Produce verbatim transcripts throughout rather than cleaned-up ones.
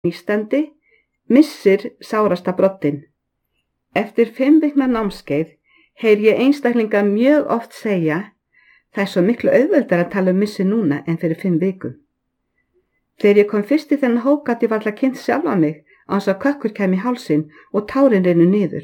nístandi, missir sárasta broddinn. Eftir fimm vikna námskeið heyr ég einstaklinga mjög oft segja: það er svo miklu auðveldar að tala um missi núna en fyrir fimm vikum. Þegar ég kom fyrst í þennan hóp gat ég varla kynnt sjálfa mig án þess að kökkur kæmi í hálsinn og tárin rennu niður.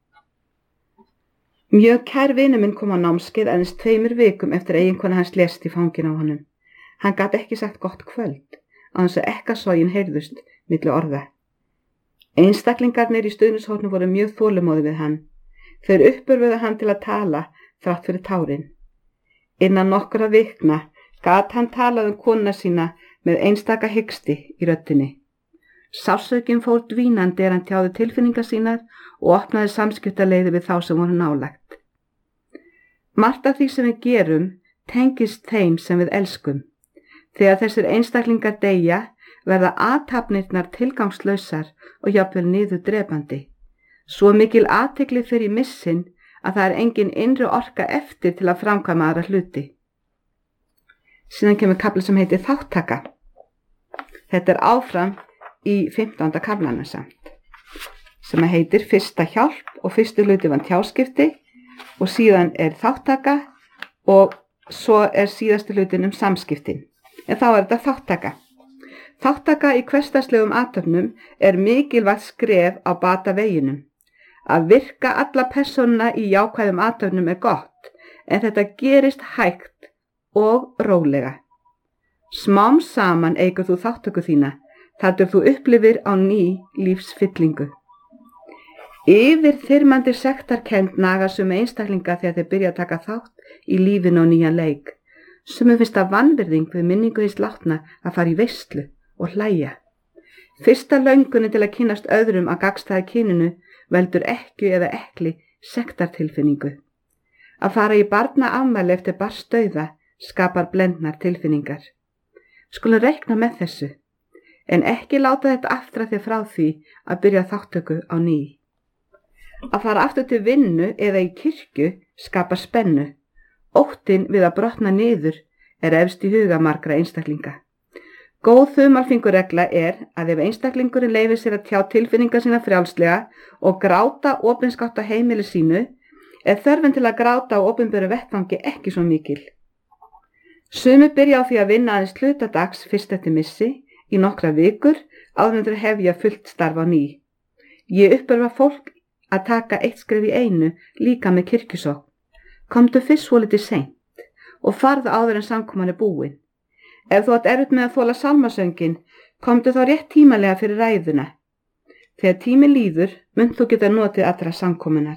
Mjög kær vinur minn kom á námskeið aðeins tveimur vikum eftir að eiginkona hans lést í fangin á honum. Hann gat ekki sagt gott kvöld án þess að ekkasogin heyrðust milli orða. Einstaklingarnir í stuðningshópnum voru mjög þolinmóðir við hann. Þeir uppörvuðu hann til að tala þrátt fyrir tárin. Innan nokkra vikna gat hann talað um konuna sína með einstaka hiksti í röddinni. Sársaukinn fór dvínandi er hann tjáði tilfinningar sínar og opnaði samskiptaleiði við þá sem voru nálægt. Margt af því sem við gerum tengist þeim sem við elskum. Þegar þessir einstaklingar deyja verða athafnirnar tilgangslausar og jafnvel niður drepandi. Svo mikil athygli fyrir í missin að það er engin innri orka eftir til að framkvæma aðra hluti. Síðan kemur kafli sem heitir þáttaka. Þetta er áfram í fimmtánda kaflana samt, sem heitir fyrsta hjálp og fyrstu hluti var tjáskipti og síðan er þáttaka og svo er síðasti hlutin um samskiptin. En þá er þetta þáttaka. Þáttaka í hversdagslegum athöfnum er mikilvægt skref á bata veginum. Að virka alla persónuna í jákvæðum athöfnum er gott, en þetta gerist hægt og rólega. Smám saman eigur þú þáttöku þína, þar til þú upplifir á ný lífsfyllingu. Yfir þyrmandi sektarkennd naga sumu einstaklinga þegar þeir byrja að taka þátt í lífinu á nýjan leik. Sumum finnst það vanvirðing við minningu hins látna að fara í veislu og hlæja. Fyrsta löngunin til að kynnast öðrum að gagnstæða kyninu veldur ekkju eða ekli sektartilfinningu. Að fara í barnaafmæli eftir barnsdauða skapar blendnar tilfinningar. Skulum reikna með þessu, en ekki láta þetta aftra þér frá því að byrja þáttöku á ný. Að fara aftur til vinnu eða í kirkju skapar spennu. Óttinn við að brotna niður er efst í huga margra einstaklinga. Góð þumalfinguregla er að ef einstaklingurinn leyfir sér að tjá tilfinningar sína frjálslega og gráta opinskátt á heimili sínu, er þörfin til að gráta á opinberu vettvangi ekki svo mikil. Sumir byrja á því að vinna aðeins hlutadags fyrst eftir missi í nokkra vikur áður en þeir hefja fullt starf á ný. Ég uppörva fólk að taka eitt skref í einu líka með kirkjusókn. Komdu fyrst svolítið seint og farðu áður en samkoman er búin. Ef þú átt erfitt með að þola sálmasöngin, komdu þá rétt tímalega fyrir ræðuna. Þegar tími líður, munt þú geta notið allra samkomunar.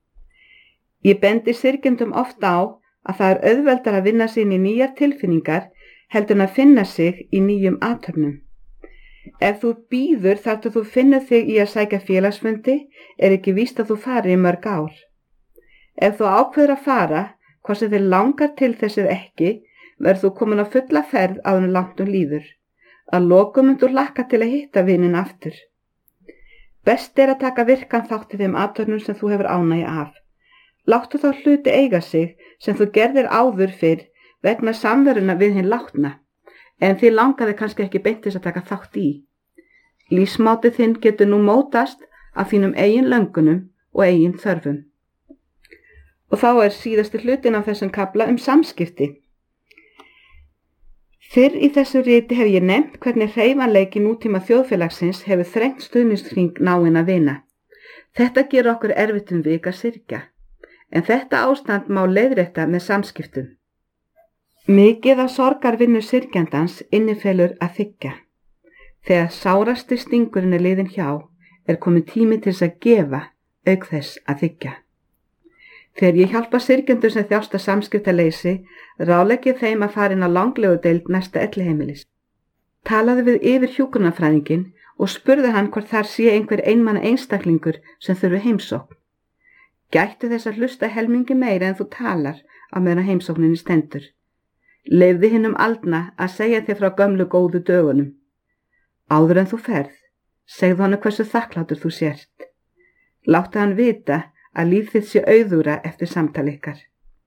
Ég bendi syrgjendum oft á að það er auðveldar að vinna sig inn í nýjar tilfinningar heldur en að finna sig í nýjum athöfnum. Ef þú bíður þar til þú finnur þig í að sækja félagsfundi, er ekki víst að þú fari í mörg ár. Ef þú ákveður að fara, hvað sem þér langar til þess eða ekki, verður þú komin á fulla ferð áður en langt um líður. Að lokum munt þú hlakka til að hitta vininn aftur. Best er að taka virkan þátt í þeim athöfnum sem þú hefur ánægju af. Láttu þá hluti eiga sig sem þú gerðir áður fyrr vegna samveruna við hinn látna, en þið langaði kannski ekki beint þess að taka þátt í. Lífsmátið þinn getur nú mótast af þínum eigin löngunum og eigin þörfum. Og þá er síðasti hlutin af þessum kafla um samskipti. Fyrr í þessu riti hef ég nefnt hvernig hreyfanleiki nútíma þjóðfélagsins hefur þrengt stuðningshring náinna vina. Þetta gerur okkur erfitt um vik að syrgja, en þetta ástand má leiðrétta með samskiptum. Mikið af sorgarvinnu syrgjandans innifelur að þiggja. Þegar sárasti stingurinn er liðinn hjá, er komið tími til þess að gefa auk þess að þiggja. Þegar ég hjálpa syrgjendum sem þjást af samskiptaleysi, ráðlegg ég þeim að fara inn á langlegudeild næsta elliheimilis. Talaði við yfir hjúkrunarfræðinginn og spurði hann hvort þar sé einhver einmanna einstaklingur sem þurfi heimsókn. Gættu þess að hlusta helmingi meira en þú talar á meðan heimsókninni stendur. Leyfðu hinum aldna að segja þér frá gömlu góðu dögunum. Áður en þú ferð, segðu hann hversu þakklátur þú sért. Láttu hann vita að líf þitt sé auðúra eftir samtal ykkar.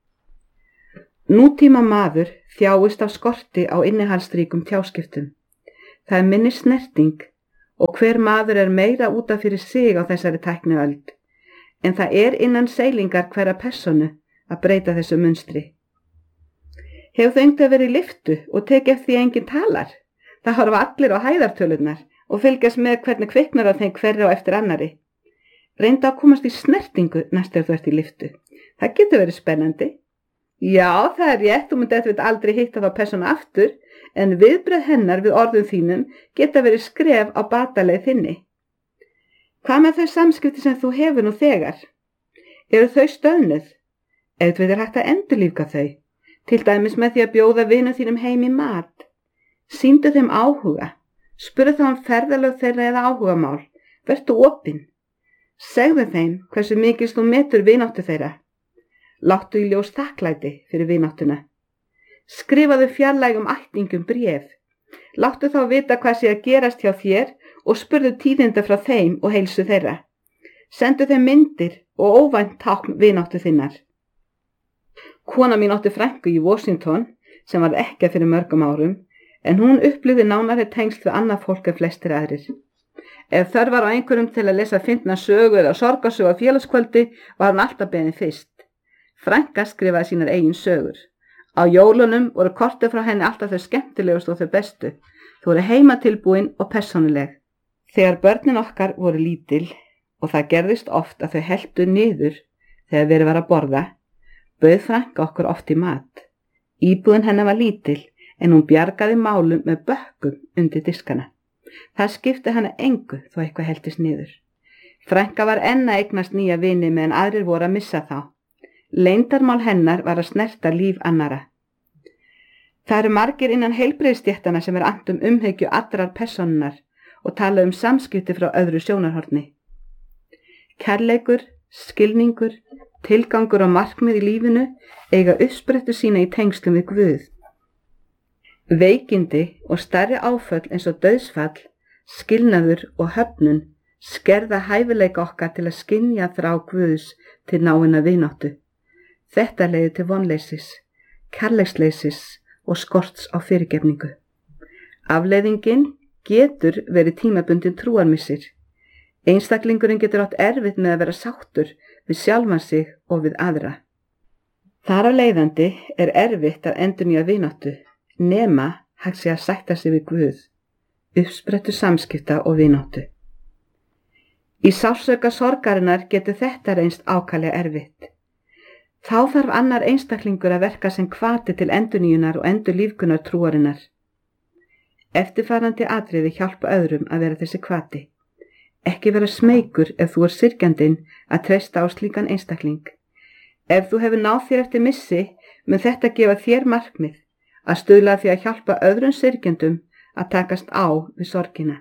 Nútíma maður þjáist af skorti á innihaldsríkum tjáskiptum. Það er minni snerting og hver maður er meira út af fyrir sig á þessari tækniöld, en það er innan seilingar hverra personu að breyta þessu munstri. Hefur þau einhverja verið í lyftu og tekið eftir því að enginn talar? Það horfa allir á hæðartölurnar og fylgjast með hvernig kviknar á þeim hverri á eftir annari. Reyndu að komast í snertingu næst ef þú ert í lyftu. Það getur verið spennandi. Já, það er rétt, þú myndi eftir aldrei hitta þá persónu aftur, en viðbrögð hennar við orðum þínum geta verið skref á bataleið þinni. Hvað með þau samskipti sem þú hefur nú þegar? Eru þau stöðnuð? Ef þú er hægt að endurlífga þau, til dæmis með því að bjóða vinum þínum heim í mat. Sýndu þeim áhuga, spurðu þá um ferðalög þeirra eða áhugamál, vertu opinn. Segðu þeim hversu mikils þú metur vináttu þeirra. Láttu í ljós þakklæti fyrir vináttuna. Skrifaðu fjarlægum ættingum bréf. Láttu þá vita hvað sé að gerast hjá þér og spurðu tíðinda frá þeim og heilsu þeirra. Sendu þeim myndir og óvænt tákn vináttu þinnar. Kona mín átti frænku í Washington sem var ekkja fyrir mörgum árum, en hún upplifði nánari tengsl við annað fólk en flestir aðrir. Ef þörf var á einhverjum til að lesa fyndna sögu eða sorgarsögu á félagskvöldi var hann alltaf beðin fyrst. Frænka skrifaði sínar eigin sögur. Á jólunum voru kortið frá henni alltaf þau skemmtilegust og þau bestu. Þau voru heimatilbúin og persónuleg. Þegar börnin okkar voru lítil, og það gerðist oft að þau heldu niður þegar verið var að borða, bauð frænka okkur oft í mat. Íbúðin hennar var lítil, en hún bjargaði málum með bökkum undir diskana. Það skipti hana engu þó eitthvað heldist niður. Frænka var enn að eignast nýja vini meðan aðrir voru að missa þá. Leyndarmál hennar var að snerta líf annara. Það eru margir innan heilbrigðisstéttanna sem er annt um umhyggju allrar persónunnar og tala um samskipti frá öðru sjónarhorni. Kærleikur, skilningur, tilgangur og markmið í lífinu eiga uppsprettu sína í tengslum við Guð. Veikindi og stærri áföll eins og dauðsfall, skilnaður og höfnun skerða hæfileika okkar til að skynja þrá Guðs til náinna vináttu. Þetta leiðir til vonleysis, kærleiksleysis og skorts á fyrirgefningu. Afleiðingin getur verið tímabundin trúarmissir. Einstaklingurinn getur átt erfitt með að vera sáttur við sjálfan sig og við aðra. Þar af leiðandi er erfitt að endurnýja vináttu, nema hægt sé að sætta sig við Guð, uppsprettu samskipta og vináttu. Í sársauka sorgarinnar getur þetta reynst ákaflega erfitt. Þá þarf annar einstaklingur að verka sem hvati til endurnýjunar og endurlífgunar trúarinnar. Eftirfarandi atriði hjálpa öðrum að vera þessi hvati. Ekki vera smeykur ef þú er syrgjandinn að treysta á slíkan einstakling. Ef þú hefur náð þér eftir missi, mun þetta gefa þér markmið að stuðla því að hjálpa öðrum syrgjandum að takast á við sorgina.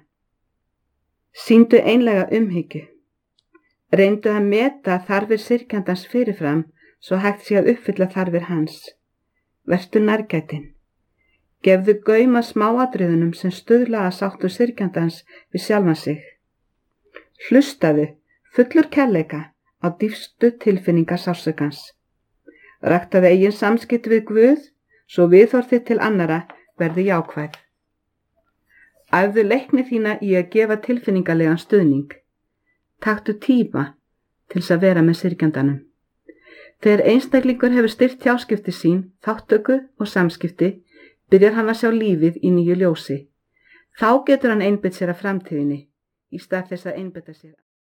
Sýndu einlega umhyggju. Reyndu að meta þarfir syrgjandans fyrirfram svo hægt sé að uppfylla þarfir hans. Vertu nærgætin. Gefðu gaum að smáatriðunum sem stuðla að sáttu syrgjandans við sjálfan sig. Hlustaðu, fullur kærleika, á dýpstu tilfinningar sársaukans. Ræktaðu eigin samskipti við Guð, svo viðhorf þitt til annara verði jákvæð. Æfðu leikni þína í að gefa tilfinningalegan stuðning. Taktu tíma til þess að vera með syrgjandanum. Þegar einstaklingur hefur styrkt tjáskipti sín, þáttöku og samskipti, byrjar hann að sjá lífið í nýju ljósi. Þá getur hann einbeitt sér að framtíðinni, í stað þess að einbeita sér